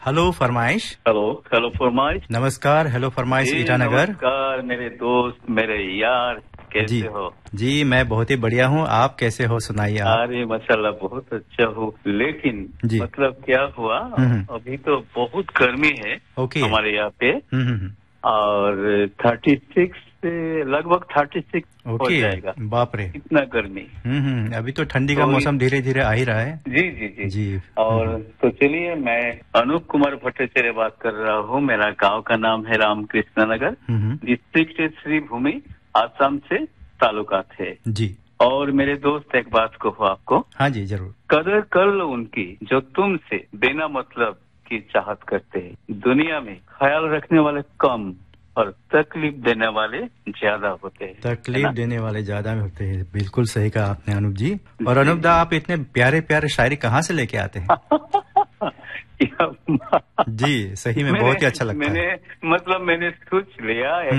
Hello फरमाइश। Hello फरमाइश। नमस्कार। हेलो फरमाइश ईटानगर। नमस्कार मेरे दोस्त, मेरे यार, कैसे हो? जी मैं बहुत ही बढ़िया हूँ, आप कैसे हो सुनाइए आप। अरे माशाल्लाह बहुत अच्छा हूँ, लेकिन मतलब क्या हुआ, अभी तो बहुत गर्मी है हमारे यहाँ पे और 36 से लगभग 36 हो जाएगा। बाप रे, इतना गर्मी। अभी तो ठंडी का मौसम धीरे धीरे आ ही रहा है। जी। और तो चलिए, मैं अनूप कुमार भट्टाचार्य बात कर रहा हूँ। मेरा गांव का नाम है रामकृष्ण नगर, डिस्ट्रिक्ट श्रीभूमि, आसाम से ताल्लुकात है जी। और मेरे दोस्त एक बात कहूँ आपको। हाँ जी जरूर। कदर कर लो उनकी जो तुमसे बिना मतलब की चाहत करते हैं। दुनिया में ख्याल रखने वाले कम और तकलीफ देने वाले ज्यादा होते हैं। तकलीफ देने वाले ज्यादा होते हैं, बिल्कुल सही कहा आपने अनूप जी। और अनूप दा, आप इतने प्यारे प्यारे शायरी कहाँ से लेके आते हैं? जी सही में बहुत ही अच्छा लगता है। मैंने सोच लिया